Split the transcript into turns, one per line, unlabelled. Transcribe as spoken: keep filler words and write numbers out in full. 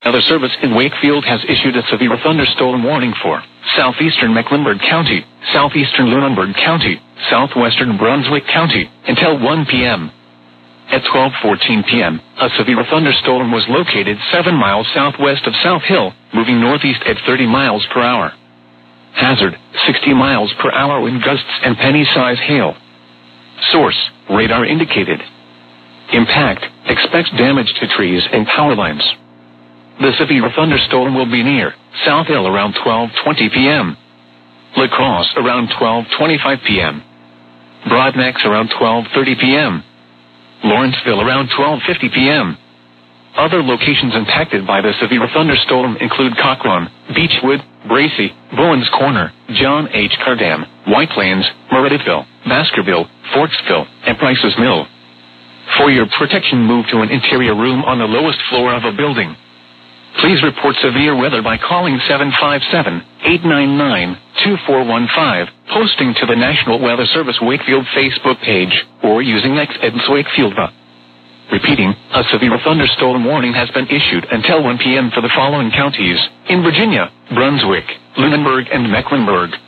Weather Service in Wakefield has issued a severe thunderstorm warning for southeastern Mecklenburg County, southeastern Lunenburg County, southwestern Brunswick County, until one p m At twelve fourteen p m, a severe thunderstorm was located seven miles southwest of South Hill, moving northeast at thirty miles per hour. Hazard, sixty miles per hour wind gusts and penny-size hail. Source, radar indicated. Impact, expects damage to trees and power lines. The severe thunderstorm will be near South Hill around twelve twenty p m La Crosse around twelve twenty-five p m Broadnax around twelve thirty p m Lawrenceville around twelve fifty p m Other locations impacted by the severe thunderstorm include Cochran, Beechwood, Bracy, Bowens Corner, John H. Cardam, White Plains, Meredithville, Baskerville, Forksville, and Price's Mill. For your protection, move to an interior room on the lowest floor of a building. Please report severe weather by calling seven five seven, eight nine nine, two four one five, posting to the National Weather Service Wakefield Facebook page, or using X E D S Wakefield. Repeating, a severe thunderstorm warning has been issued until one p m for the following counties: in Virginia, Brunswick, Lunenburg, and Mecklenburg.